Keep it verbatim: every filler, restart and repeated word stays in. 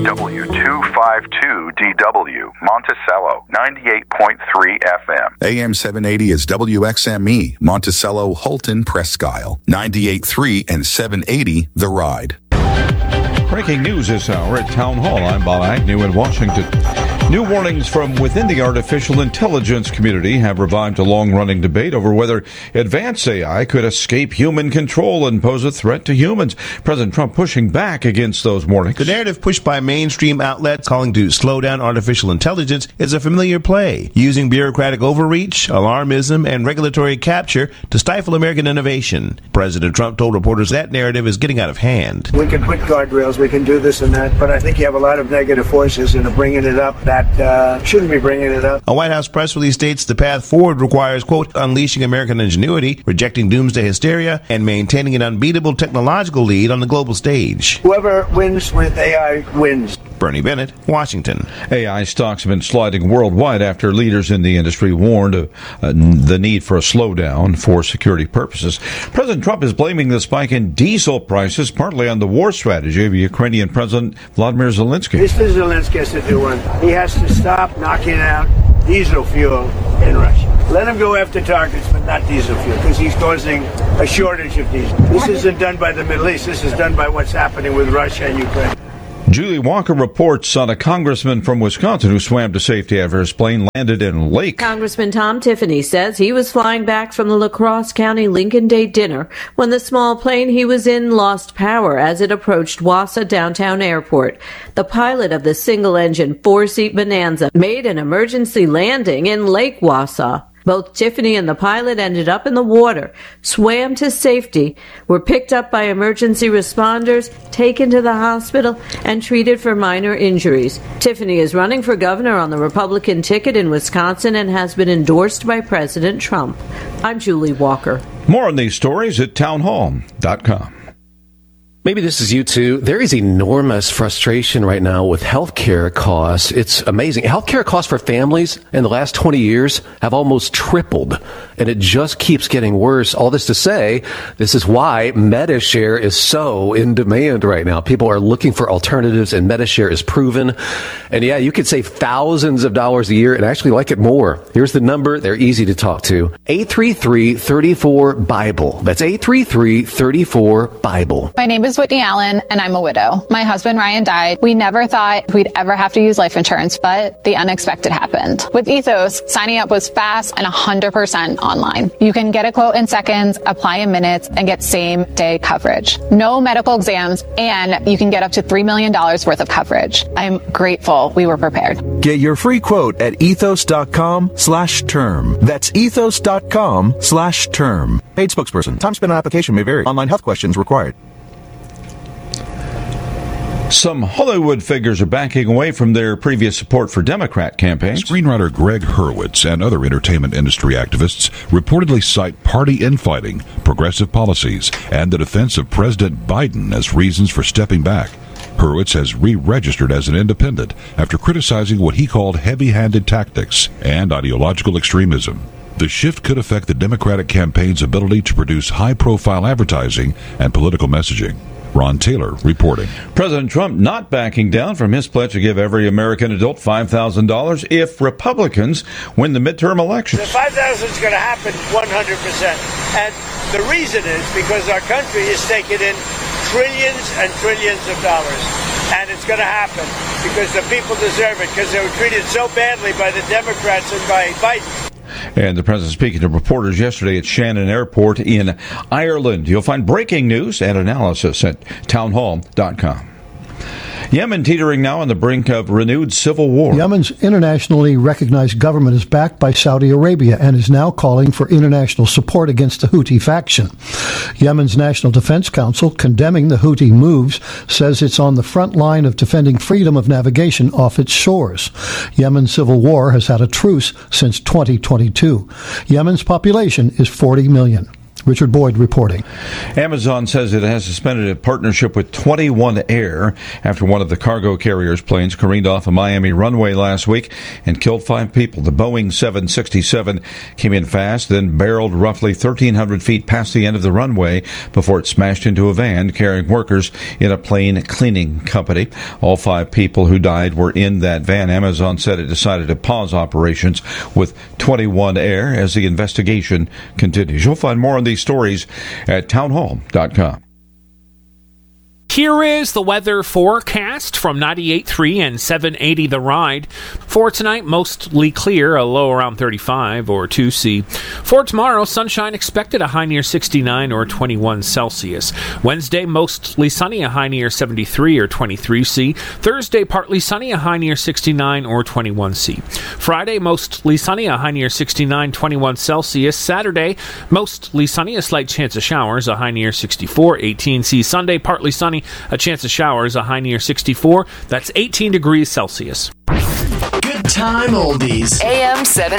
W two fifty-two D W, Monticello, ninety-eight point three F M. A M seven eighty is W X M E, Monticello, Holton, Presque Isle, ninety-eight point three and seven eighty The Ride. Breaking news this hour at Town Hall. I'm Bob Agnew in Washington. New warnings from within the artificial intelligence community have revived a long-running debate over whether advanced A I could escape human control and pose a threat to humans. President Trump pushing back against those warnings. The narrative pushed by mainstream outlets calling to slow down artificial intelligence is a familiar play, using bureaucratic overreach, alarmism, and regulatory capture to stifle American innovation. President Trump told reporters that narrative is getting out of hand. We can put guardrails, we can do this and that, but I think you have a lot of negative forces and are bringing it up that uh, shouldn't be bringing it up. A White House press release states the path forward requires, quote, unleashing American ingenuity, rejecting doomsday hysteria, and maintaining an unbeatable technological lead on the global stage. Whoever wins with A I wins. Bernie Bennett, Washington. A I stocks have been sliding worldwide after leaders in the industry warned of uh, the need for a slowdown for security purposes. President Trump is blaming the spike in diesel prices partly on the war strategy of Ukrainian President Vladimir Zelensky. Mister Zelensky has to do one. He has to stop knocking out diesel fuel in Russia. Let him go after targets, but not diesel fuel, because he's causing a shortage of diesel. This isn't done by the Middle East. This is done by what's happening with Russia and Ukraine. Julie Walker reports on a congressman from Wisconsin who swam to safety after his plane landed in a lake. Congressman Tom Tiffany says he was flying back from the La Crosse County Lincoln Day dinner when the small plane he was in lost power as it approached Wausau Downtown Airport. The pilot of the single-engine four-seat Bonanza made an emergency landing in Lake Wausau. Both Tiffany and the pilot ended up in the water, swam to safety, were picked up by emergency responders, taken to the hospital, and treated for minor injuries. Tiffany is running for governor on the Republican ticket in Wisconsin and has been endorsed by President Trump. I'm Julie Walker. More on these stories at townhall dot com. Maybe this is you too. There is enormous frustration right now with healthcare costs. It's amazing. Healthcare costs for families in the last twenty years have almost tripled, and it just keeps getting worse. All this to say, this is why Medi-Share is so in demand right now. People are looking for alternatives, and Medi-Share is proven. And yeah, you could save thousands of dollars a year and actually like it more. Here's the number. They're easy to talk to. eight three three, three four, BIBLE. That's eight three three, three four, BIBLE. My name is Whitney Allen, and I'm a widow. My husband, Ryan, died. We never thought we'd ever have to use life insurance, but the unexpected happened. With Ethos, signing up was fast and one hundred percent online. You can get a quote in seconds, apply in minutes, and get same-day coverage. No medical exams, and you can get up to three million dollars worth of coverage. I'm grateful we were prepared. Get your free quote at ethos.com slash term. That's ethos.com slash term. Paid spokesperson. Time spent on application may vary. Online health questions required. Some Hollywood figures are backing away from their previous support for Democrat campaigns. Screenwriter Greg Hurwitz and other entertainment industry activists reportedly cite party infighting, progressive policies, and the defense of President Biden as reasons for stepping back. Hurwitz has re-registered as an independent after criticizing what he called heavy-handed tactics and ideological extremism. The shift could affect the Democratic campaign's ability to produce high-profile advertising and political messaging. Ron Taylor reporting. President Trump not backing down from his pledge to give every American adult five thousand dollars if Republicans win the midterm elections. The five thousand dollars is going to happen one hundred percent. And the reason is because our country is taking in trillions and trillions of dollars. And it's going to happen because the people deserve it, because they were treated so badly by the Democrats and by Biden. And the president speaking to reporters yesterday at Shannon Airport in Ireland. You'll find breaking news and analysis at townhall dot com. Yemen teetering now on the brink of renewed civil war. Yemen's internationally recognized government is backed by Saudi Arabia and is now calling for international support against the Houthi faction. Yemen's National Defense Council, condemning the Houthi moves, says it's on the front line of defending freedom of navigation off its shores. Yemen's civil war has had a truce since twenty twenty-two. Yemen's population is forty million. Richard Boyd reporting. Amazon says it has suspended a partnership with twenty-one Air after one of the cargo carrier's planes careened off a Miami runway last week and killed five people. The Boeing seven sixty-seven came in fast, then barreled roughly thirteen hundred feet past the end of the runway before it smashed into a van carrying workers in a plane cleaning company. All five people who died were in that van. Amazon said it decided to pause operations with twenty-one Air as the investigation continues. You'll find more on these stories at townhall dot com. Here is the weather forecast from ninety-eight point three and seven eighty The Ride. For tonight, mostly clear, a low around thirty-five or two C. For tomorrow, sunshine expected, a high near sixty-nine or twenty-one Celsius. Wednesday, mostly sunny, a high near seventy-three or twenty-three C. Thursday, partly sunny, a high near sixty-nine or twenty-one C. Friday, mostly sunny, a high near sixty-nine, twenty-one Celsius. Saturday, mostly sunny, a slight chance of showers, a high near sixty-four, eighteen C. Sunday, partly sunny, a chance of showers, a high near sixty-four. That's eighteen degrees Celsius. Good time oldies. A M seven